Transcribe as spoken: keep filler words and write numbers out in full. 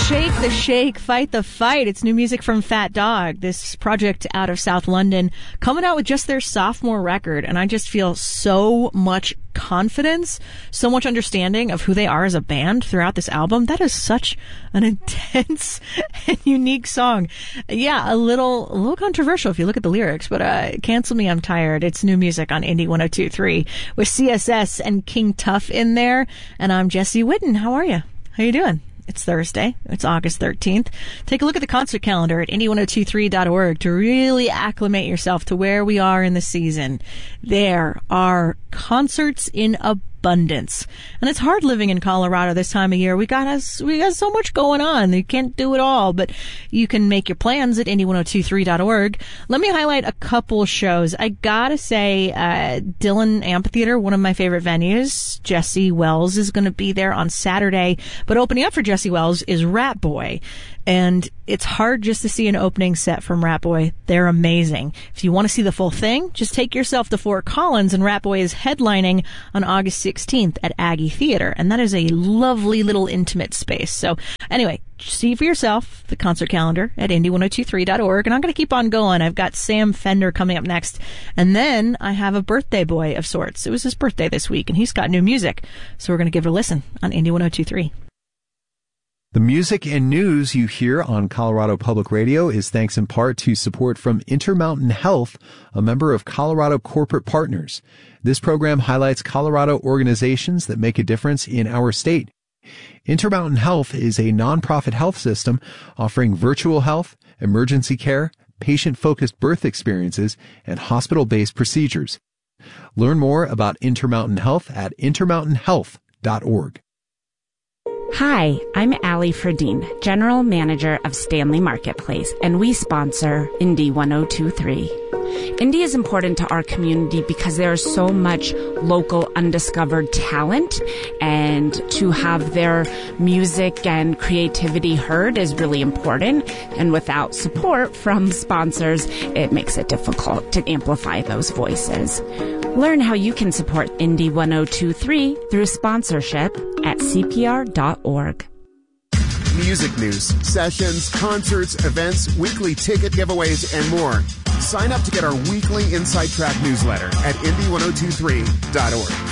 Shake the Shake, Fight the Fight. It's new music from Fat Dog, this project out of South London, coming out with just their sophomore record. And I just feel so much confidence, so much understanding of who they are as a band throughout this album. That is such an intense and unique song. Yeah, a little, a little controversial if you look at the lyrics, but uh, Cancel Me, I'm Tired. It's new music on Indie one oh two point three with C S S and King Tuff in there. And I'm Jesse Whitten. How are you? How you doing? It's Thursday. It's August thirteenth. Take a look at the concert calendar at indie one oh two three dot org to really acclimate yourself to where we are in the season. There are concerts in abundance. And it's hard living in Colorado this time of year. We got us, we got so much going on. You can't do it all, but you can make your plans at indie one oh two three dot org. Let me highlight a couple shows. I gotta say, uh, Dillon Amphitheater, one of my favorite venues. Jesse Wells is gonna be there on Saturday, but opening up for Jesse Wells is Rat Boy. And it's hard just to see an opening set from Rat Boy. They're amazing. If you want to see the full thing, just take yourself to Fort Collins, and Rat Boy is headlining on August sixteenth at Aggie Theater. And that is a lovely little intimate space. So anyway, see for yourself the concert calendar at indie one oh two three dot org. And I'm going to keep on going. I've got Sam Fender coming up next. And then I have a birthday boy of sorts. It was his birthday this week, and he's got new music. So we're going to give it a listen on Indie one oh two point three. The music and news you hear on Colorado Public Radio is thanks in part to support from Intermountain Health, a member of Colorado Corporate Partners. This program highlights Colorado organizations that make a difference in our state. Intermountain Health is a nonprofit health system offering virtual health, emergency care, patient-focused birth experiences, and hospital-based procedures. Learn more about Intermountain Health at intermountain health dot org. Hi, I'm Allie Ferdine, General Manager of Stanley Marketplace, and we sponsor Indie one oh two point three. Indie is important to our community because there is so much local undiscovered talent, and to have their music and creativity heard is really important. And without support from sponsors, it makes it difficult to amplify those voices. Learn how you can support Indie one oh two point three through sponsorship at c p r dot org. Music news, sessions, concerts, events, weekly ticket giveaways, and more. Sign up to get our weekly Inside Track newsletter at indie one oh two three dot org.